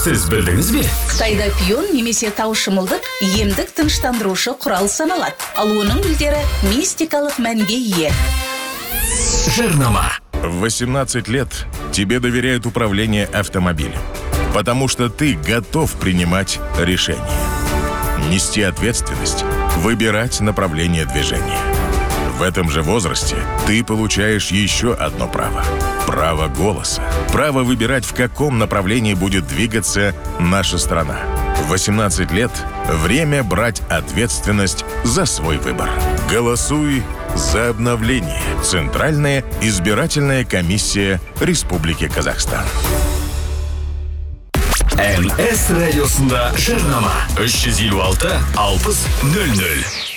Сіз білдіңіз бе? Қытайда пион немесе таушымылдық емдік тыныштандырушы құрал саналады. Ал оның гүлдері мистикалық мәнге ие. Жарнама. В 18 лет тебе доверяют управление автомобилем, потому что ты готов принимать решения, нести ответственность, выбирать направление движения. В этом же возрасте ты получаешь еще одно право. Право голоса. Право выбирать, в каком направлении будет двигаться наша страна. В 18 лет время брать ответственность за свой выбор. Голосуй за обновление. Центральная избирательная комиссия Республики Казахстан. НС радиосында жарнама 356 60 00.